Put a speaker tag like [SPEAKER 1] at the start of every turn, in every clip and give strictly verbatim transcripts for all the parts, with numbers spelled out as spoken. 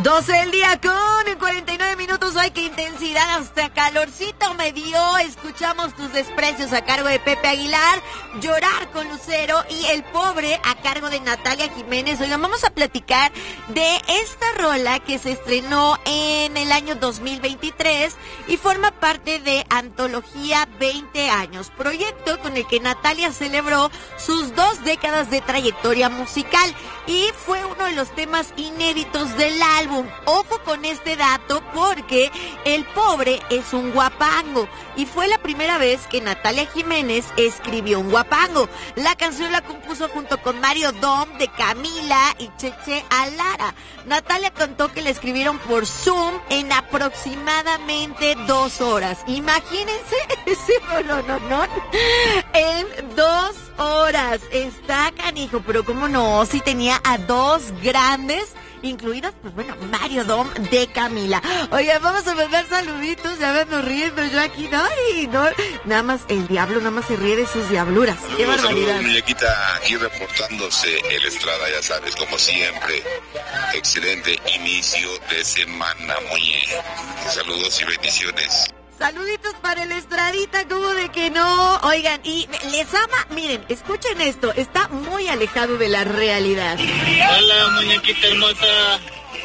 [SPEAKER 1] doce del día con cuarenta y nueve minutos. Ay, qué intensidad, hasta calorcito me dio. Escuchamos Tus Desprecios a cargo de Pepe Aguilar, Llorar con Lucero y El Pobre a cargo de Natalia Jiménez. Oigan, vamos a platicar de esta rola que se estrenó en el año dos mil veintitrés y forma parte de Antología veinte años, proyecto con el que Natalia celebró sus dos décadas de trayectoria musical y fue uno de los temas inéditos del álbum. Ojo con este dato porque El Pobre es un guapango y fue la primera vez que Natalia Jiménez escribió un guapango. La canción la compuso junto con Mario Dom de Camila y Cheche Alara. Natalia contó que la escribieron por Zoom en aproximadamente dos horas. Imagínense ese no, no, no, en dos horas. Está canijo, pero cómo no, si tenía a dos grandes, incluidos, pues bueno, Mario Dom de Camila. Oye, vamos a mandar saluditos, ya me ando riendo yo aquí, no, y no, nada más el diablo, nada más se ríe de sus diabluras.
[SPEAKER 2] Saludos,
[SPEAKER 1] qué barbaridad.
[SPEAKER 2] Saludos, muñequita, aquí reportándose el Estrada, ya sabes, como siempre, excelente inicio de semana, muñe. Saludos y bendiciones.
[SPEAKER 1] Saluditos para el Estradita, como de que no. Oigan, y les ama, miren, escuchen esto, está muy alejado de la realidad.
[SPEAKER 3] Hola, muñequita hermosa.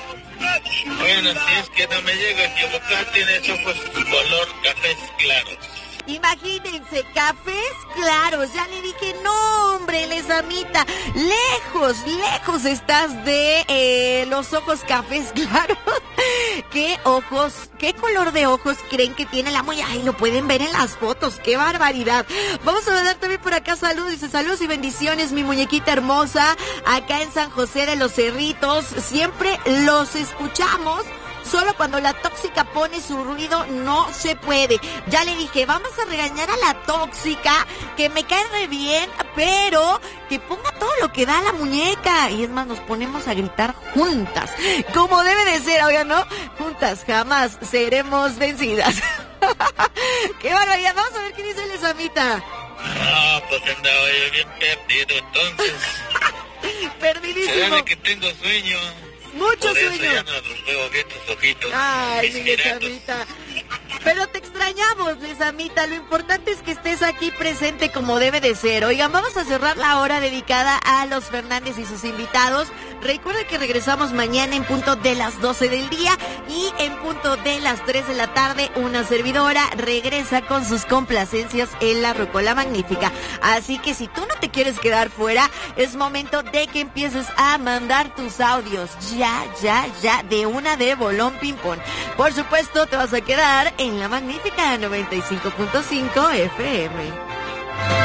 [SPEAKER 3] Bueno, si es que no me llego a equivocar, tienes ojos color cafés claros.
[SPEAKER 1] Imagínense, cafés claros, ya le dije, no hombre, Lesamita, lejos, lejos estás de eh, los ojos cafés claros. ¿Qué ojos, qué color de ojos creen que tiene la muñeca? Ay, lo pueden ver en las fotos, qué barbaridad. Vamos a mandar también por acá saludos, dice saludos y bendiciones, mi muñequita hermosa, acá en San José de los Cerritos, siempre los escuchamos. Solo cuando la tóxica pone su ruido no se puede. Ya le dije, vamos a regañar a la tóxica, que me cae re bien, pero que ponga todo lo que da la muñeca. Y es más, nos ponemos a gritar juntas, como debe de ser, oigan, ¿no? Juntas jamás seremos vencidas. ¡Qué barbaridad! Vamos a ver qué dice Lesamita.
[SPEAKER 3] Ah, pues andaba yo bien perdido, entonces.
[SPEAKER 1] Perdidísimo.
[SPEAKER 3] Será que tengo sueño.
[SPEAKER 1] Mucho
[SPEAKER 3] Por eso
[SPEAKER 1] sueño.
[SPEAKER 3] ya no los veo bien tus ojitos.
[SPEAKER 1] Ay, mi
[SPEAKER 3] Miseratos.
[SPEAKER 1] Lesamita. Pero te extrañamos, Lesamita. Lo importante es que estés aquí presente como debe de ser. Oigan, vamos a cerrar la hora dedicada a los Fernández y sus invitados. Recuerden que regresamos mañana en punto de las doce del día y en punto de las tres de la tarde una servidora regresa con sus complacencias en la Rocola Magnífica. Así que si tú no te quieres quedar fuera, es momento de que empieces a mandar tus audios. Ya, ya, ya, de una de Bolón Ping Pong. Por supuesto, te vas a quedar en la Magnífica noventa y cinco punto cinco F M.